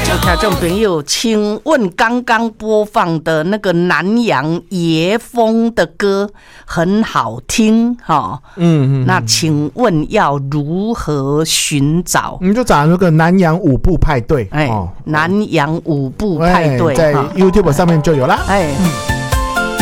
听众朋友，请问刚刚播放的那个南洋野风的歌很好听哈，那请问要如何寻找？ 你就找那个南洋舞步派对， 南洋舞步派对， 在 YouTube 上面就有啦。